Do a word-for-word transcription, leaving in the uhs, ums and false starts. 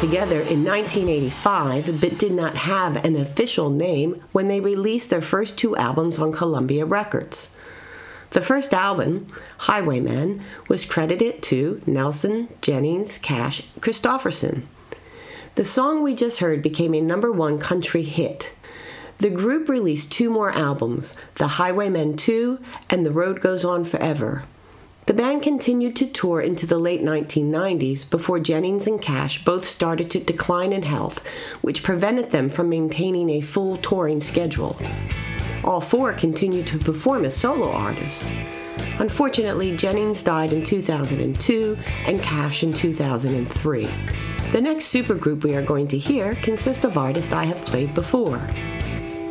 together in nineteen eighty-five, but did not have an official name when they released their first two albums on Columbia Records. The first album, Highwaymen, was credited to Nelson, Jennings, Cash, Kristofferson. The song we just heard became a number one country hit. The group released two more albums, The Highwaymen two and The Road Goes On Forever. The band continued to tour into the late nineteen nineties before Jennings and Cash both started to decline in health, which prevented them from maintaining a full touring schedule. All four continued to perform as solo artists. Unfortunately, Jennings died in two thousand two and Cash in two thousand three. The next supergroup we are going to hear consists of artists I have played before.